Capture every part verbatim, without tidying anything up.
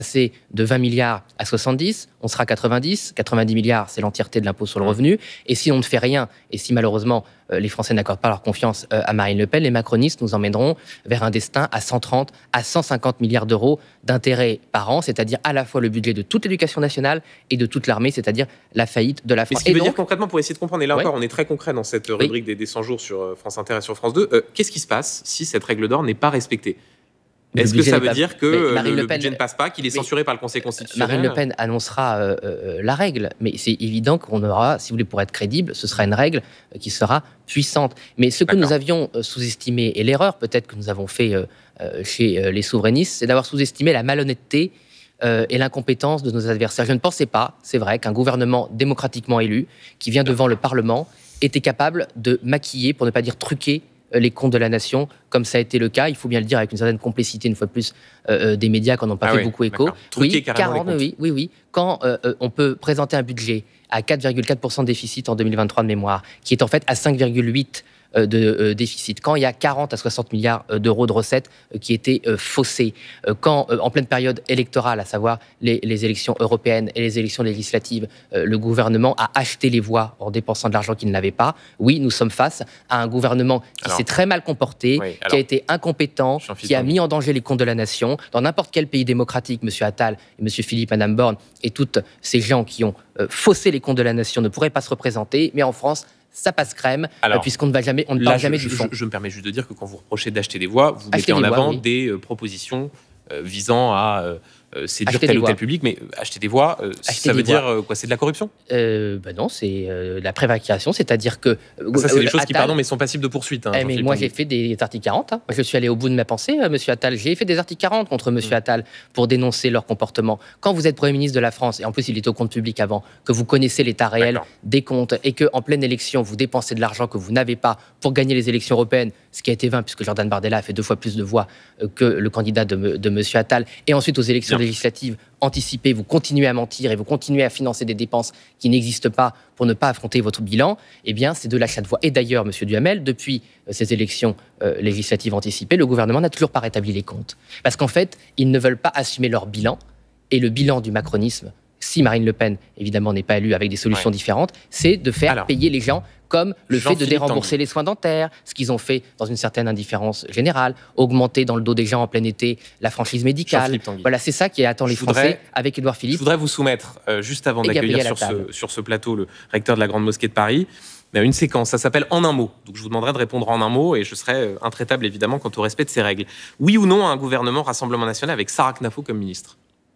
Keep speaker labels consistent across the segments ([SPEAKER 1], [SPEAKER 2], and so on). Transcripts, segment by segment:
[SPEAKER 1] passer de vingt milliards à soixante-dix, on sera à quatre-vingt-dix. quatre-vingt-dix milliards, c'est l'entièreté de l'impôt sur le revenu. Et si on ne fait rien, et si malheureusement euh, les Français n'accordent pas leur confiance euh, à Marine Le Pen, les macronistes nous emmèneront vers un destin à cent trente à cent cinquante milliards d'euros d'intérêts par an, c'est-à-dire à la fois le budget de toute l'éducation nationale et de toute l'armée, c'est-à-dire la faillite de la France.
[SPEAKER 2] Mais ce qui
[SPEAKER 1] et
[SPEAKER 2] veut
[SPEAKER 1] donc,
[SPEAKER 2] dire concrètement, pour essayer de comprendre, et là
[SPEAKER 1] ouais.
[SPEAKER 2] encore on est très concret dans cette rubrique
[SPEAKER 1] oui.
[SPEAKER 2] des, des cent jours sur France Inter et sur France deux, euh, qu'est-ce qui se passe si cette règle d'or n'est pas respectée ? Est-ce que ça veut pas... dire que le, le
[SPEAKER 1] Pen...
[SPEAKER 2] budget ne passe pas, qu'il est censuré par le Conseil constitutionnel ?
[SPEAKER 1] Marine Le Pen annoncera euh, euh, la règle, mais c'est évident qu'on aura, si vous voulez, pour être crédible, ce sera une règle qui sera puissante. Mais ce que D'accord. nous avions sous-estimé, et l'erreur peut-être que nous avons fait euh, chez euh, les souverainistes, c'est d'avoir sous-estimé la malhonnêteté euh, et l'incompétence de nos adversaires. Je ne pensais pas, c'est vrai, qu'un gouvernement démocratiquement élu, qui vient devant le Parlement, était capable de maquiller, pour ne pas dire truquer, les comptes de la nation, comme ça a été le cas, il faut bien le dire, avec une certaine complicité, une fois de plus, euh, des médias qui n'en ont pas ah fait oui, beaucoup écho.
[SPEAKER 2] Oui,
[SPEAKER 1] quarante, oui, oui, oui. Quand euh, on peut présenter un budget à quatre virgule quatre pour cent de déficit en deux mille vingt-trois de mémoire, qui est en fait à cinq virgule huit de euh, déficit, quand il y a quarante à soixante milliards d'euros de recettes euh, qui étaient euh, faussées, euh, quand euh, en pleine période électorale, à savoir les, les élections européennes et les élections législatives, euh, le gouvernement a acheté les voix en dépensant de l'argent qu'il n'avait pas. Oui, nous sommes face à un gouvernement qui alors, s'est très mal comporté, oui, alors, qui a été incompétent, qui a mis en danger les comptes de la nation. Dans n'importe quel pays démocratique, M. Attal et M. Philippe Madame Borne et toutes ces gens qui ont euh, faussé les comptes de la nation ne pourraient pas se représenter, mais en France, ça passe crème, Alors, puisqu'on ne va jamais, on ne parle jamais
[SPEAKER 2] je,
[SPEAKER 1] du fond.
[SPEAKER 2] Je, je me permets juste de dire que quand vous reprochez d'acheter des voix, vous acheter mettez en avant voix, oui. des euh, propositions euh, visant à euh, séduire acheter tel ou tel public, mais acheter des voix, euh, ça veut dire euh, quoi ? C'est de la corruption ?
[SPEAKER 1] euh, ben Non, c'est euh, de la prévarication, c'est-à-dire que...
[SPEAKER 2] Euh, ça, c'est des choses Attal, qui, pardon, mais sont passibles de poursuite. Hein,
[SPEAKER 1] eh, mais moi, j'ai fait des articles quarante. Hein. Je suis allé au bout de ma pensée, euh, monsieur Attal. J'ai fait des articles quarante contre M. Mmh. Attal pour dénoncer leur comportement. Quand vous êtes Premier ministre de la France, et en plus, il était au compte public avant, que vous connaissez l'état réel D'accord. des comptes, et qu'en pleine élection, vous dépensez de l'argent que vous n'avez pas pour gagner les élections européennes, ce qui a été vain, puisque Jordan Bardella a fait deux fois plus de voix euh, que le candidat de, de M. Attal, et ensuite aux élections Bien. législatives, anticipez, vous continuez à mentir et vous continuez à financer des dépenses qui n'existent pas pour ne pas affronter votre bilan, eh bien, c'est de l'achat de voix. Et d'ailleurs, M. Duhamel, depuis euh, ces élections euh, législatives anticipées, le gouvernement n'a toujours pas rétabli les comptes. Parce qu'en fait, ils ne veulent pas assumer leur bilan. Et le bilan du macronisme, si Marine Le Pen, évidemment, n'est pas élue avec des solutions ouais. différentes, c'est de faire Alors, payer les gens comme le fait de dérembourser les soins dentaires, ce qu'ils ont fait dans une certaine indifférence générale, augmenter dans le dos des gens en plein été la franchise médicale. Voilà, c'est ça qui attend les je Français voudrais, avec Édouard Philippe.
[SPEAKER 2] Je voudrais vous soumettre, euh, juste avant d'accueillir sur ce, sur ce plateau le recteur de la Grande Mosquée de Paris, une séquence, ça s'appelle En un mot. Donc je vous demanderai de répondre en un mot et je serai intraitable évidemment quant au respect de ces règles. Oui ou non à un gouvernement Rassemblement National avec Sarah Knafo comme ministre ?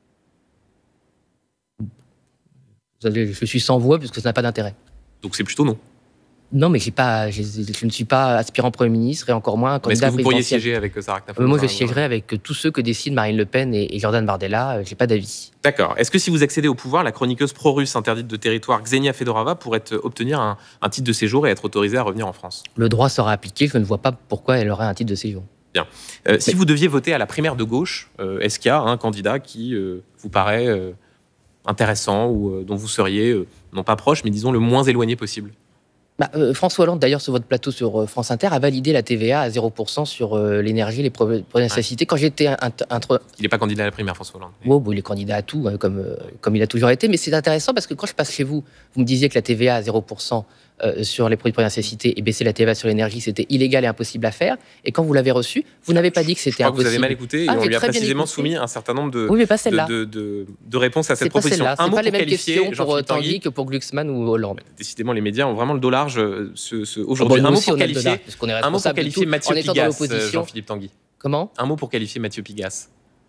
[SPEAKER 1] Je suis sans voix puisque ça n'a pas d'intérêt.
[SPEAKER 2] Donc c'est plutôt non.
[SPEAKER 1] Non, mais j'ai pas, je, je ne suis pas aspirant Premier ministre et encore moins candidat présidentiel.
[SPEAKER 2] Est-ce que vous pourriez siéger avec Sarah Knafo ?
[SPEAKER 1] euh, Moi, je siégerai avec tous ceux que décident Marine Le Pen et, et Jordan Bardella. J'ai pas d'avis.
[SPEAKER 2] D'accord. Est-ce que si vous accédez au pouvoir, la chroniqueuse pro-russe interdite de territoire Ksenia Fedorova pourrait obtenir un, un titre de séjour et être autorisée à revenir en France ?
[SPEAKER 1] Le droit sera appliqué. Je ne vois pas pourquoi elle aurait un titre de séjour.
[SPEAKER 2] Bien. Euh, si mais... vous deviez voter à la primaire de gauche, euh, est-ce qu'il y a un candidat qui euh, vous paraît euh, intéressant ou euh, dont vous seriez, euh, non pas proche, mais disons le moins éloigné possible ?
[SPEAKER 1] Bah, euh, François Hollande, d'ailleurs, sur votre plateau sur euh, France Inter, a validé la T V A à zéro pour cent sur euh, l'énergie, les premières nécessités. Ouais. Quand j'étais... Un, un, un,
[SPEAKER 2] il n'est pas candidat à la primaire, François Hollande.
[SPEAKER 1] Oh, bon, il est candidat à tout, hein, comme, euh, comme il a toujours été. Mais c'est intéressant parce que quand je passe chez vous, vous me disiez que la T V A à zéro pour cent euh, sur les produits de première nécessité et baisser la T V A sur l'énergie, c'était illégal et impossible à faire. Et quand vous l'avez reçu, vous n'avez pas dit que c'était impossible.
[SPEAKER 2] Vous avez mal écouté et
[SPEAKER 1] ah,
[SPEAKER 2] on lui a précisément soumis un certain nombre de,
[SPEAKER 1] oui, mais pas celle-là.
[SPEAKER 2] de, de, de, de réponses à cette
[SPEAKER 1] c'est
[SPEAKER 2] proposition.
[SPEAKER 1] Pas
[SPEAKER 2] un mot
[SPEAKER 1] pas les
[SPEAKER 2] pour
[SPEAKER 1] mêmes
[SPEAKER 2] qualifier
[SPEAKER 1] questions pour Tanguy que pour Glucksmann ou Hollande.
[SPEAKER 2] Décidément, les médias ont vraiment le dos large ce, ce, aujourd'hui.
[SPEAKER 1] Bon,
[SPEAKER 2] un, mot
[SPEAKER 1] aussi,
[SPEAKER 2] pour qualifier,
[SPEAKER 1] on est
[SPEAKER 2] un mot pour qualifier Mathieu Pigasse, Jean-Philippe Tanguy.
[SPEAKER 1] Comment ?
[SPEAKER 2] Un mot pour qualifier Mathieu Pigasse.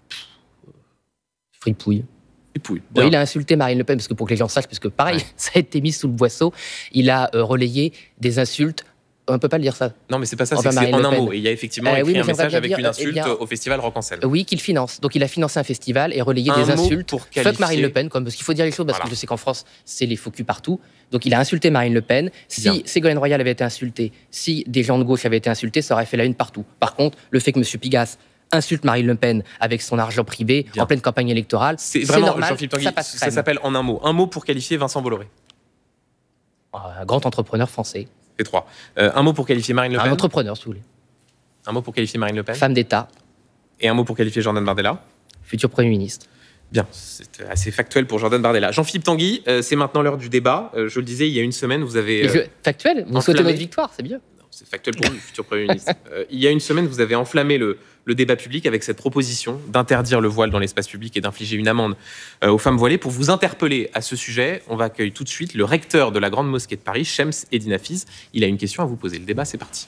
[SPEAKER 1] Fripouille.
[SPEAKER 2] Fripouille.
[SPEAKER 1] Bon, il a insulté Marine Le Pen, parce que pour que les gens sachent, parce que pareil, ouais. ça a été mis sous le boisseau, il a euh, relayé des insultes. On ne peut pas le dire ça.
[SPEAKER 2] Non, mais c'est pas ça, c'est, c'est en un mot. Et il y a effectivement euh, écrit oui, un message avec
[SPEAKER 1] dire,
[SPEAKER 2] une insulte
[SPEAKER 1] eh bien,
[SPEAKER 2] au festival Rock en Seine.
[SPEAKER 1] Oui, qu'il finance. Donc il a financé un festival et relayé
[SPEAKER 2] un
[SPEAKER 1] des insultes.
[SPEAKER 2] Pour qualifier...
[SPEAKER 1] Fuck Marine Le Pen, comme, parce qu'il faut dire les choses, parce
[SPEAKER 2] voilà.
[SPEAKER 1] que je sais qu'en France, c'est les faux culs partout. Donc il a insulté Marine Le Pen. Si bien. Ségolène Royal avait été insultée, si des gens de gauche avaient été insultés, ça aurait fait la une partout. Par contre, le fait que M. Pigasse insulte Marine Le Pen avec son argent privé bien. En pleine campagne électorale, c'est, c'est vraiment, normal,
[SPEAKER 2] Jean-Philippe Tanguy,
[SPEAKER 1] ça passe
[SPEAKER 2] ça s'appelle en un mot. Un mot pour qualifier Vincent Bolloré.
[SPEAKER 1] Un grand entrepreneur français.
[SPEAKER 2] C'est trois. Euh, un mot pour qualifier Marine Le Pen.
[SPEAKER 1] Un entrepreneur, si vous voulez.
[SPEAKER 2] Un mot pour qualifier Marine Le Pen.
[SPEAKER 1] Femme d'État.
[SPEAKER 2] Et un mot pour qualifier Jordan Bardella.
[SPEAKER 1] Futur Premier ministre.
[SPEAKER 2] Bien, c'est assez factuel pour Jordan Bardella. Jean-Philippe Tanguy, euh, c'est maintenant l'heure du débat. Euh, je le disais, il y a une semaine, vous avez...
[SPEAKER 1] Euh, je, factuel Vous souhaitez notre victoire, c'est bien.
[SPEAKER 2] Non, c'est factuel pour vous, futur Premier ministre. Euh, il y a une semaine, vous avez enflammé le, le débat public avec cette proposition d'interdire le voile dans l'espace public et d'infliger une amende euh, aux femmes voilées. Pour vous interpeller à ce sujet, on va accueillir tout de suite le recteur de la Grande Mosquée de Paris, Shems Eddine Hafiz. Il a une question à vous poser. Le débat, c'est parti.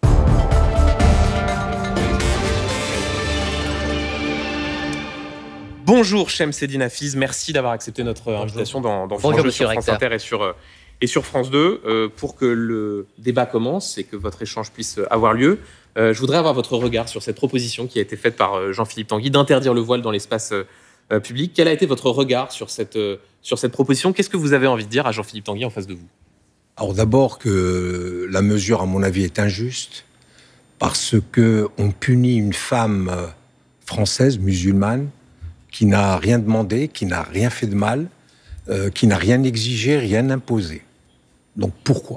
[SPEAKER 2] Bonjour Shems Eddine Hafiz, merci d'avoir accepté notre Bonjour. invitation dans, dans
[SPEAKER 1] Bonjour,
[SPEAKER 2] sur France Inter et sur, et sur France deux. Euh, pour que le débat commence et que votre échange puisse avoir lieu, euh, je voudrais avoir votre regard sur cette proposition qui a été faite par Jean-Philippe Tanguy d'interdire le voile dans l'espace euh, public. Quel a été votre regard sur cette, euh, sur cette proposition? Qu'est-ce que vous avez envie de dire à Jean-Philippe Tanguy en face de vous?
[SPEAKER 3] Alors d'abord que la mesure, à mon avis, est injuste parce qu'on punit une femme française, musulmane, qui n'a rien demandé, qui n'a rien fait de mal, euh, qui n'a rien exigé, rien imposé. Donc pourquoi?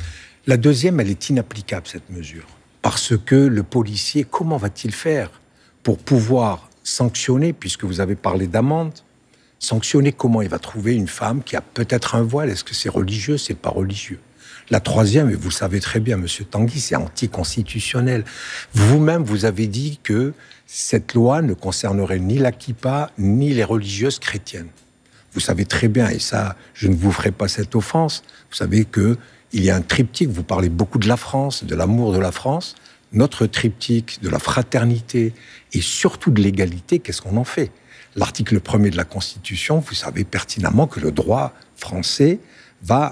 [SPEAKER 3] La deuxième, elle est inapplicable, cette mesure. Parce que le policier, comment va-t-il faire pour pouvoir sanctionner, puisque vous avez parlé d'amende, sanctionner comment? Il va trouver une femme qui a peut-être un voile. Est-ce que c'est religieux? C'est pas religieux. La troisième, et vous le savez très bien, Monsieur Tanguy, c'est anticonstitutionnel. Vous-même, vous avez dit que cette loi ne concernerait ni la kippa, ni les religieuses chrétiennes. Vous savez très bien, et ça, je ne vous ferai pas cette offense, vous savez qu'il y a un triptyque, vous parlez beaucoup de la France, de l'amour de la France. Notre triptyque de la fraternité et surtout de l'égalité, qu'est-ce qu'on en fait? L'article premier de la Constitution, vous savez pertinemment que le droit français va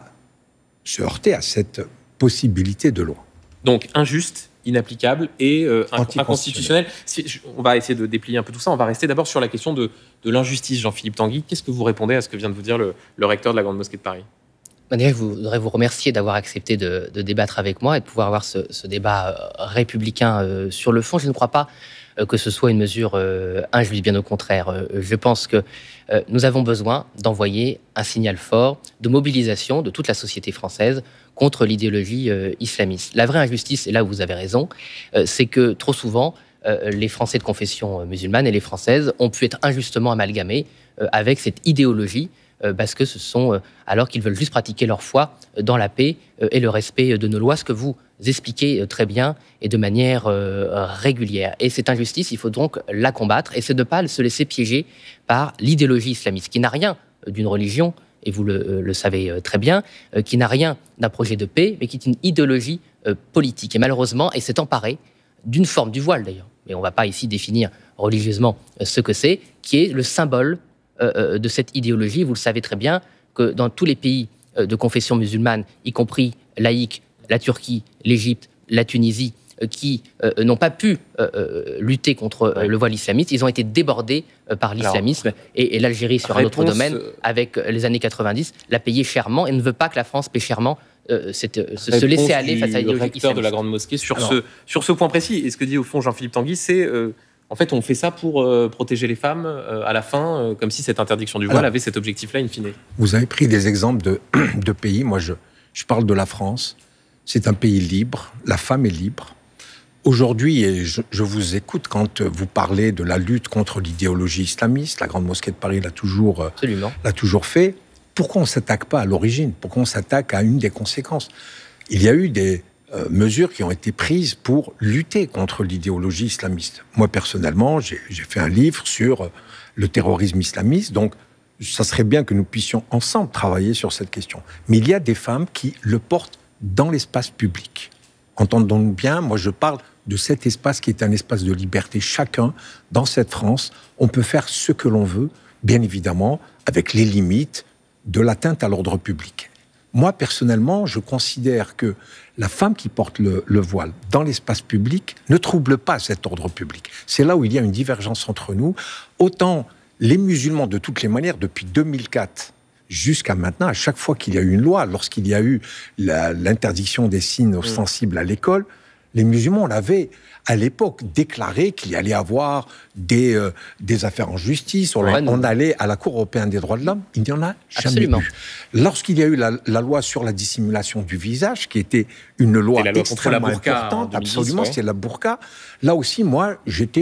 [SPEAKER 3] se heurter à cette possibilité de loi.
[SPEAKER 2] Donc injuste, inapplicable et euh, inconstitutionnel. Si, on va essayer de déplier un peu tout ça. On va rester d'abord sur la question de, de l'injustice, Jean-Philippe Tanguy. Qu'est-ce que vous répondez à ce que vient de vous dire le, le recteur de la Grande Mosquée de Paris?
[SPEAKER 1] Déjà, je voudrais vous remercier d'avoir accepté de, de débattre avec moi et de pouvoir avoir ce, ce débat euh, républicain euh, sur le fond. Je ne crois pas euh, que ce soit une mesure euh, injuste, bien au contraire. Euh, je pense que euh, nous avons besoin d'envoyer un signal fort de mobilisation de toute la société française contre l'idéologie euh, islamiste. La vraie injustice, et là où vous avez raison, euh, c'est que trop souvent, euh, les Français de confession musulmane et les Françaises ont pu être injustement amalgamés euh, avec cette idéologie euh, parce que ce sont, euh, alors qu'ils veulent juste pratiquer leur foi euh, dans la paix euh, et le respect de nos lois, ce que vous expliquez euh, très bien et de manière euh, régulière. Et cette injustice, il faut donc la combattre et c'est de ne pas se laisser piéger par l'idéologie islamiste, qui n'a rien d'une religion, et vous le, le savez très bien, euh, qui n'a rien d'un projet de paix, mais qui est une idéologie euh, politique. Et malheureusement, elle s'est emparée d'une forme du voile d'ailleurs, mais on ne va pas ici définir religieusement euh, ce que c'est, qui est le symbole euh, de cette idéologie. Vous le savez très bien que dans tous les pays euh, de confession musulmane, y compris laïque, la Turquie, l'Égypte, la Tunisie, euh, qui euh, n'ont pas pu euh, euh, lutter contre euh, le voile islamiste, ils ont été débordés euh, par l'islamisme. Alors, et, et l'Algérie, sur réponse... un autre domaine, avec les années quatre-vingt-dix, l'a payé chèrement et ne veut pas que la France paie chèrement euh, cette, se, se laisser aller face à l'idéologie islamiste.
[SPEAKER 2] Le recteur de la Grande Mosquée, sur, Alors, ce, sur ce point précis, et ce que dit au fond Jean-Philippe Tanguy, c'est... Euh, en fait, on fait ça pour euh, protéger les femmes euh, à la fin, euh, comme si cette interdiction du voile Alors, avait cet objectif-là, in fine.
[SPEAKER 3] Vous avez pris des exemples de, de pays. Moi, je, je parle de la France. C'est un pays libre. La femme est libre. Aujourd'hui, et je, je vous écoute quand vous parlez de la lutte contre l'idéologie islamiste. La Grande Mosquée de Paris l'a toujours,
[SPEAKER 1] Absolument.
[SPEAKER 3] l'a toujours fait. Pourquoi on ne s'attaque pas à l'origine? Pourquoi on s'attaque à une des conséquences? Il y a eu des euh, mesures qui ont été prises pour lutter contre l'idéologie islamiste. Moi, personnellement, j'ai, j'ai fait un livre sur le terrorisme islamiste. Donc, ça serait bien que nous puissions ensemble travailler sur cette question. Mais il y a des femmes qui le portent dans l'espace public. Entendons-nous bien, moi je parle de cet espace qui est un espace de liberté. Chacun, dans cette France, on peut faire ce que l'on veut, bien évidemment, avec les limites de l'atteinte à l'ordre public. Moi, personnellement, je considère que la femme qui porte le, le voile dans l'espace public ne trouble pas cet ordre public. C'est là où il y a une divergence entre nous. Autant les musulmans, de toutes les manières, depuis deux mille quatre jusqu'à maintenant, à chaque fois qu'il y a eu une loi, lorsqu'il y a eu la, l'interdiction des signes ostensibles à l'école, les musulmans, on avait à l'époque déclaré qu'il y allait avoir des, euh, des affaires en justice, on, ouais, on allait à la Cour européenne des droits de l'homme, il n'y en a jamais Absolument. eu. Lorsqu'il y a eu la, la loi sur la dissimulation du visage, qui était une loi,
[SPEAKER 2] la loi
[SPEAKER 3] extrêmement
[SPEAKER 2] contre la burqa
[SPEAKER 3] importante,
[SPEAKER 2] deux mille dix,
[SPEAKER 3] absolument,
[SPEAKER 2] ouais.
[SPEAKER 3] c'était la burqa, là aussi, moi, j'étais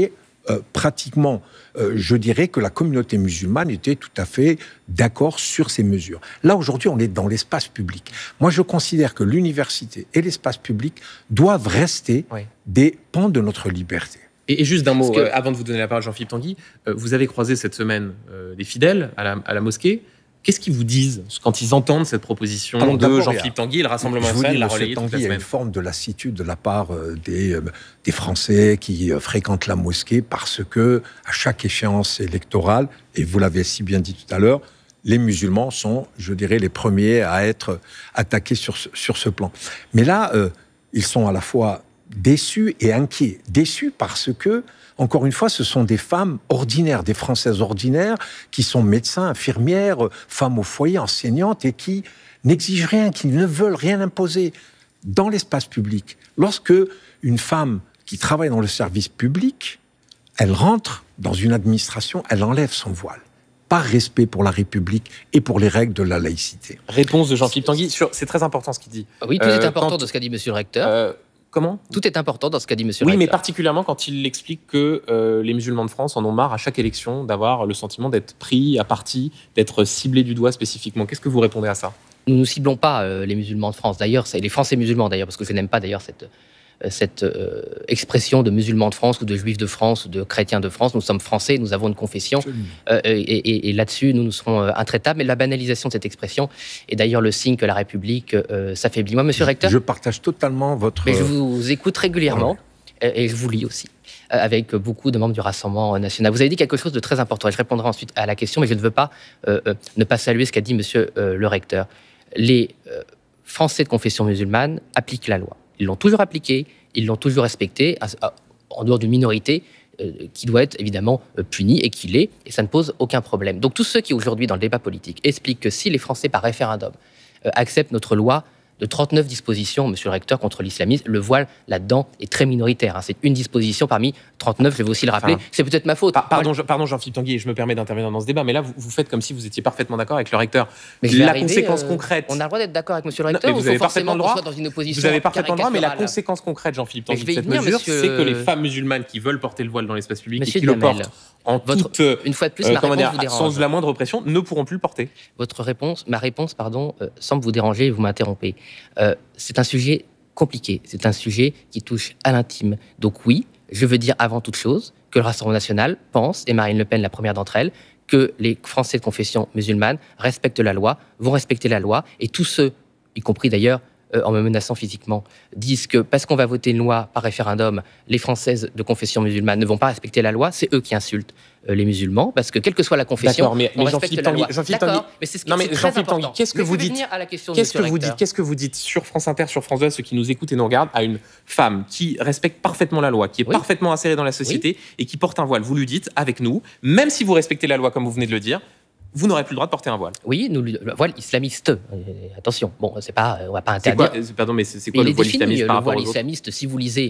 [SPEAKER 3] euh, pratiquement, euh, je dirais que la communauté musulmane était tout à fait d'accord sur ces mesures. Là, aujourd'hui, on est dans l'espace public. Moi, je considère que l'université et l'espace public doivent rester oui. des pans de notre liberté.
[SPEAKER 2] Et, et juste d'un mot, que... euh, avant de vous donner la parole, Jean-Philippe Tanguy, euh, vous avez croisé cette semaine euh, des fidèles à la, à la mosquée. Qu'est-ce qu'ils vous disent quand ils entendent cette proposition Alors, de Jean-Philippe Tanguy et le Rassemblement national l'a relayé toute la semaine ?
[SPEAKER 3] Il y a une forme de lassitude de la part euh, des, euh, des Français qui euh, fréquentent la mosquée parce que à chaque échéance électorale, et vous l'avez si bien dit tout à l'heure, les musulmans sont, je dirais, les premiers à être attaqués sur ce, sur ce plan. Mais là, euh, ils sont à la fois déçus et inquiets. Déçus parce que, encore une fois, ce sont des femmes ordinaires, des Françaises ordinaires, qui sont médecins, infirmières, femmes au foyer, enseignantes, et qui n'exigent rien, qui ne veulent rien imposer dans l'espace public. Lorsque une femme qui travaille dans le service public, elle rentre dans une administration, elle enlève son voile. Par respect pour la République et pour les règles de la laïcité.
[SPEAKER 2] Réponse de Jean-Philippe Tanguy. Sur, c'est très important ce qu'il dit.
[SPEAKER 1] Oui, tout euh, est important quand, de ce qu'a dit Monsieur le recteur. Euh,
[SPEAKER 2] Comment ?
[SPEAKER 1] Tout est important dans ce qu'a dit Monsieur
[SPEAKER 2] oui,
[SPEAKER 1] le recteur.
[SPEAKER 2] Oui, mais particulièrement quand il explique que euh, les musulmans de France en ont marre à chaque élection d'avoir le sentiment d'être pris à partie, d'être ciblés du doigt spécifiquement. Qu'est-ce que vous répondez à ça ?
[SPEAKER 1] Nous ne ciblons pas euh, les musulmans de France. D'ailleurs, c'est les Français musulmans d'ailleurs, parce que je n'aime pas d'ailleurs cette... cette euh, expression de musulmans de France ou de juifs de France ou de chrétiens de France. Nous sommes français, nous avons une confession euh, et, et, et là-dessus, nous nous serons euh, intraitables. Mais la banalisation de cette expression est d'ailleurs le signe que la République euh, s'affaiblit. Moi, monsieur le recteur...
[SPEAKER 3] Je partage totalement votre...
[SPEAKER 1] Mais je vous écoute régulièrement ouais. et, et je vous lis aussi, euh, avec beaucoup de membres du Rassemblement national. Vous avez dit quelque chose de très important et je répondrai ensuite à la question, mais je ne veux pas euh, euh, ne pas saluer ce qu'a dit monsieur euh, le recteur. Les euh, Français de confession musulmane appliquent la loi. Ils l'ont toujours appliqué, ils l'ont toujours respecté, en dehors d'une minorité euh, qui doit être évidemment euh, punie et qui l'est, et ça ne pose aucun problème. Donc tous ceux qui aujourd'hui dans le débat politique expliquent que si les Français par référendum euh, acceptent notre loi de trente-neuf dispositions, monsieur le recteur, contre l'islamisme, le voile là-dedans est très minoritaire. Hein. C'est une disposition parmi trente-neuf, je vais aussi le rappeler. Enfin, c'est peut-être ma faute.
[SPEAKER 2] Par, pardon, je, pardon Jean-Philippe Tanguy, je me permets d'intervenir dans ce débat, mais là, vous, vous faites comme si vous étiez parfaitement d'accord avec le recteur.
[SPEAKER 1] Mais
[SPEAKER 2] la
[SPEAKER 1] arriver,
[SPEAKER 2] conséquence
[SPEAKER 1] euh,
[SPEAKER 2] concrète...
[SPEAKER 1] On a le droit d'être d'accord avec monsieur le recteur,
[SPEAKER 2] non, mais vous avez parfaitement le droit.
[SPEAKER 1] Dans une opposition
[SPEAKER 2] vous avez parfaitement le droit, mais la conséquence concrète, Jean-Philippe Tanguy, de cette venir, mesure, monsieur... c'est que les femmes musulmanes qui veulent porter le voile dans l'espace public monsieur et qui Duhamel, le portent en
[SPEAKER 1] votre,
[SPEAKER 2] toute,
[SPEAKER 1] une fois de plus,
[SPEAKER 2] euh,
[SPEAKER 1] ma
[SPEAKER 2] comment dire,
[SPEAKER 1] vous dérange.
[SPEAKER 2] sans la moindre pression, ne pourront plus le porter.
[SPEAKER 1] Votre réponse, ma réponse, pardon, euh, semble vous déranger et vous m'interrompez. Euh, c'est un sujet compliqué, c'est un sujet qui touche à l'intime. Donc oui, je veux dire avant toute chose que le Rassemblement national pense, et Marine Le Pen la première d'entre elles, que les Français de confession musulmane respectent la loi, vont respecter la loi, et tous ceux, y compris d'ailleurs euh, en me menaçant physiquement, disent que parce qu'on va voter une loi par référendum, les Françaises de confession musulmane ne vont pas respecter la loi, c'est eux qui insultent euh, les musulmans, parce que quelle que soit la confession,
[SPEAKER 2] mais,
[SPEAKER 1] on
[SPEAKER 2] mais
[SPEAKER 1] respecte la loi.
[SPEAKER 2] Jean-Philippe Tanguy,
[SPEAKER 1] mais c'est ce qui
[SPEAKER 2] non mais
[SPEAKER 1] est très
[SPEAKER 2] Jean-Philippe
[SPEAKER 1] important.
[SPEAKER 2] Tanguy, qu'est-ce que
[SPEAKER 1] mais
[SPEAKER 2] vous dites Qu'est-ce que vous dites Qu'est-ce que vous dites sur France Inter, sur France deux, ceux qui nous écoutent et nous regardent, à une femme qui respecte parfaitement la loi, qui est oui. parfaitement insérée dans la société oui. et qui porte un voile. Vous lui dites, avec nous, même si vous respectez la loi comme vous venez de le dire, vous n'aurez plus le droit de porter un voile.
[SPEAKER 1] Oui, nous, le voile islamiste. Euh, attention, bon, c'est pas, on va pas interdire.
[SPEAKER 2] C'est quoi, pardon, mais c'est, c'est quoi mais le voile
[SPEAKER 1] défini,
[SPEAKER 2] islamiste par
[SPEAKER 1] rapport
[SPEAKER 2] Le
[SPEAKER 1] voile islamiste, si vous lisez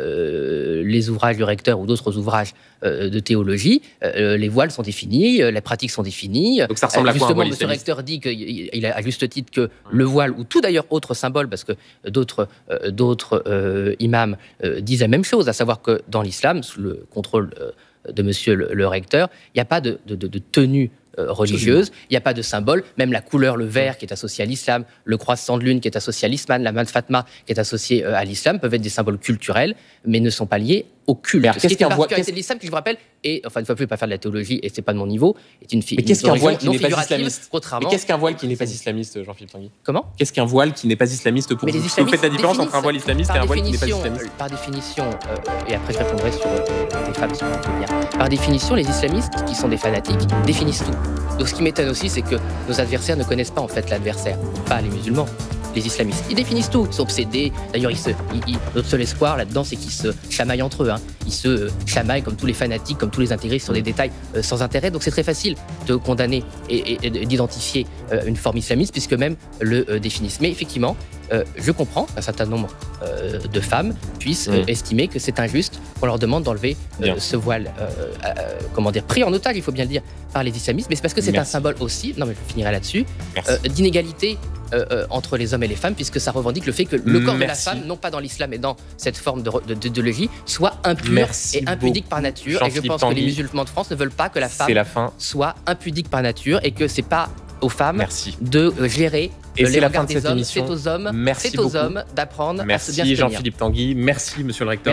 [SPEAKER 1] euh, les ouvrages du recteur ou d'autres ouvrages euh, de théologie, euh, les voiles sont définis, euh, les pratiques sont définies.
[SPEAKER 2] Donc ça ressemble euh, à quoi un voile
[SPEAKER 1] islamiste ? Justement, M. le recteur dit qu'il a à juste titre que
[SPEAKER 2] oui.
[SPEAKER 1] le voile, ou tout d'ailleurs autre symbole, parce que d'autres, euh, d'autres euh, imams euh, disent la même chose, à savoir que dans l'islam, sous le contrôle euh, de monsieur le, le recteur, il n'y a pas de, de, de, de tenue Euh, religieuse, il n'y a pas de symbole, même la couleur, le vert qui est associé à l'islam, le croissant de lune qui est associé à l'islam, la main de Fatma qui est associée euh, à l'islam, peuvent être des symboles culturels, mais ne sont pas liés au culte.
[SPEAKER 2] Alors,
[SPEAKER 1] ce qui est une
[SPEAKER 2] voile,
[SPEAKER 1] particularité de l'islam, qui je vous rappelle, et enfin une fois plus, pas faire de la théologie, et c'est pas de mon niveau, est une fille.
[SPEAKER 2] Mais qu'est-ce qu'un voile qui n'est pas islamiste
[SPEAKER 1] contrairement...
[SPEAKER 2] Mais qu'est-ce qu'un voile qui n'est pas islamiste, Jean-Philippe Tanguy ?
[SPEAKER 1] Comment ?
[SPEAKER 2] Qu'est-ce qu'un voile qui n'est pas islamiste pour vous ? Est-ce que vous faites la différence entre un voile islamiste et un voile qui n'est pas islamiste ?
[SPEAKER 1] Par définition, euh, et après je répondrai sur euh, les femmes, si vous voulez bien. Par définition, les islamistes, qui sont des fanatiques, définissent tout. Donc ce qui m'étonne aussi, c'est que nos adversaires ne connaissent pas en fait l'adversaire, pas les musulmans. Les islamistes, ils définissent tout, ils sont obsédés. D'ailleurs, ils se, ils, ils, notre seul espoir là-dedans, c'est qu'ils se chamaillent entre eux. Hein. Ils se euh, chamaillent comme tous les fanatiques, comme tous les intégristes sur des détails euh, sans intérêt. Donc c'est très facile de condamner et, et, et d'identifier euh, une forme islamiste, puisque même le euh, définissent. Mais effectivement, euh, je comprends qu'un certain nombre euh, de femmes puissent euh, mmh. estimer que c'est injuste qu'on leur demande d'enlever euh, ce voile, euh, euh, comment dire, pris en otage, il faut bien le dire, par les islamistes, mais c'est parce que c'est Merci. un symbole aussi, non mais je finirai là-dessus, euh, d'inégalité euh, euh, entre les hommes et les femmes, puisque ça revendique le fait que le corps Merci. de la femme, non pas dans l'islam, mais dans cette forme de, de, d'idéologie, soit impur Merci et impudique par nature. Et je pense Tanguy. que les musulmans de France ne veulent pas que la femme la soit impudique par nature et que c'est pas aux femmes Merci. de gérer et les regards des hommes. C'est aux hommes, Merci c'est aux beaucoup. hommes d'apprendre Merci à se bien se tenir.
[SPEAKER 2] Jean-Philippe Tanguy. Merci, monsieur le recteur.